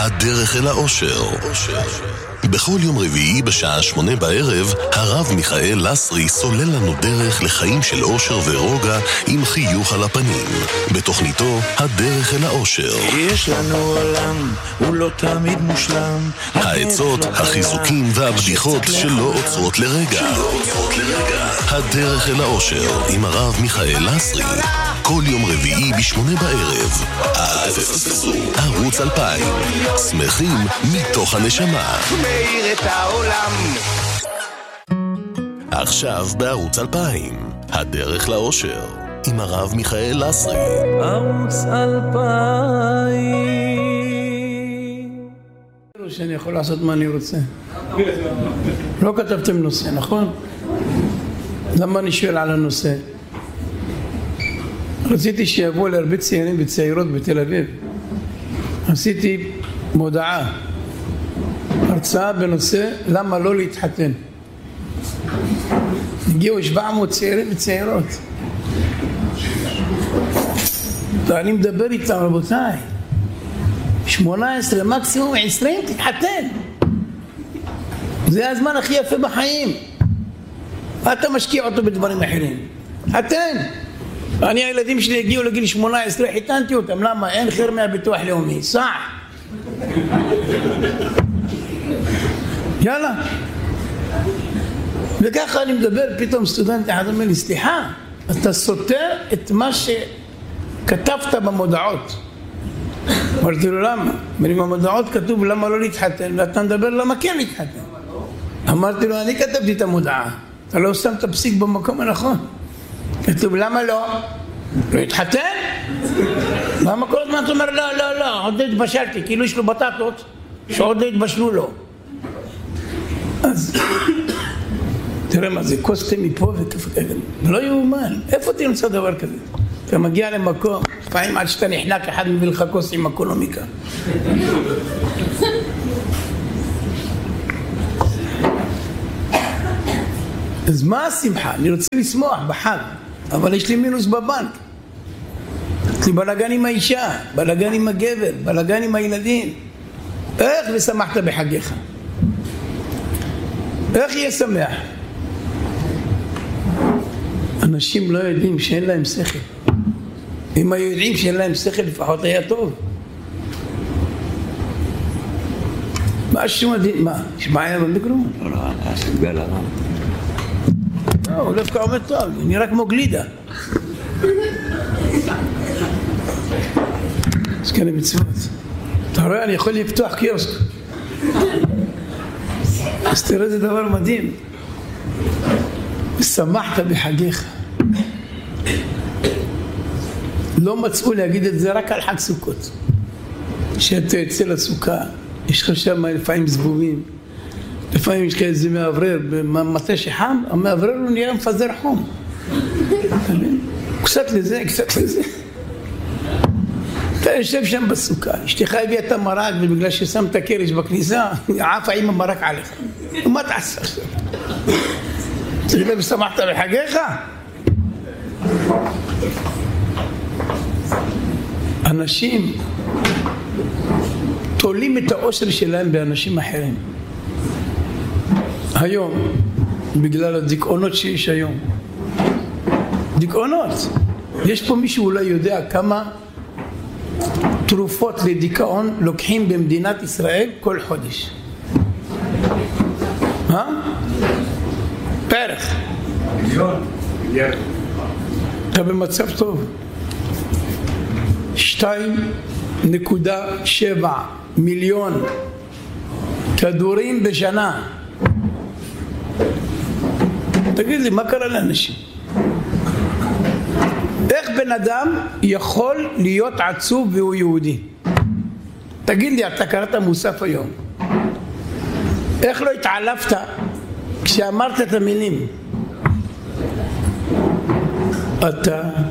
הדרך אל האושר. בכל יום רביעי בשעה 8 בערב, הרב מיכאל לסרי סולל לנו דרך לחיים של אושר ורוגע עם חיוך על הפנים. בתוכניתו הדרך אל האושר. יש לנו עולם, הוא לא תמיד מושלם. העצות, החיזוקים והבדיחות שלא עוצרות לרגע. הדרך אל האושר עם הרב מיכאל לסרי. כל יום רביעי ב8 בערב. אל תפספסו. ערוץ 2000. שמחים מתוך הנשמה. מאיר את העולם. עכשיו בערוץ 2000. הדרך לאושר עם הרב מיכאל לסרי. ערוץ 2000. שאני יכול לעשות מה אני רוצה. לא כתבתם נושא, נכון? למה אני שואל על הנושא? רציתי שיבואו להרבה צעירים וצעירות בתל אביב. עשיתי מודעה, הרצאה בנושא למה לא להתחתן. הגיעו 700 צעירים וצעירות. ואני מדבר איתם, רבותיי, 18 מקסימום 20 תתחתן. זה הזמן הכי יפה בחיים. אתה משקיע אותו בדברים אחרים. חתן. אני הילדים שלי הגיעו לגיל 18, חיתנתי אותם. למה? אין חיר מהביטוח לאומי. סע. יאללה. וככה אני מדבר, פתאום סטודנט אחד אומר לי, סליחה, אתה סותר את מה שכתבת במודעות. אמרתי לו, למה? במודעות כתוב למה לא להתחתן, ואתה מדבר למה כן להתחתן. אמרתי לו, אני כתבתי את המודעה. אתה לא שם את הפסיק במקום הנכון. כתוב, למה לא? לא התחתן? למה כל הזמן אתה אומר, לא, עוד לא התבשלתי, כאילו יש לו בטטות שעוד לא התבשלו לו. אז תראה מה זה, כוס תה מפה וכפה כזה. לא יאומן, איפה תמצא דבר כזה? אתה מגיע למקום, לפעמים עד שאתה נחנק, אחד מביא לך כוס עם אקונומיקה. אז מה השמחה? אני רוצה לשמוח בחג, אבל יש לי מינוס בבנק. יש לי בלגן עם האישה, בלגן עם הגבר, בלגן עם הילדים. איך ושמחת בחגיך? איך יהיה שמח? אנשים לא יודעים שאין להם שכל. אם היו יודעים שאין להם שכל, לפחות היה טוב. משהו מדהים, מה? יש בעיה במיקרופון? לא, הסגל הרם. לא, הוא דווקא עומד טוב, הוא נראה כמו גלידה. אז כאלה מצוות. אתה רואה, אני יכול לפתוח קיוסק. אז תראה, זה דבר מדהים. ושמחת בחגיך. לא מצאו להגיד את זה רק על חג סוכות. שאתה יוצא לסוכה, יש לך שם לפעמים זבובים, לפעמים יש כאלה מאוורר, במטה שחם, המאוורר הוא נראה מפזר חום. קצת לזה, קצת לזה. אתה יושב שם בסוכה, אשתך הביאה את המרק, ובגלל ששמת קרש בכניסה, עפה עם המרק עליך. ומה תעשה עכשיו? צריך לדעת ושמחת בחגיך? אנשים תולים את האושר שלהם באנשים אחרים. היום, בגלל הדיכאונות שיש היום, דיכאונות, יש פה מישהו אולי יודע כמה תרופות לדיכאון לוקחים במדינת ישראל כל חודש? בערך מיליון. אתה במצב טוב. 2.7 מיליון כדורים בשנה. תגיד לי, מה קרה לאנשים? איך בן אדם יכול להיות עצוב והוא יהודי? תגיד לי, אתה קראת מוסף היום, איך לא התעלפת כשאמרת את המילים? אתה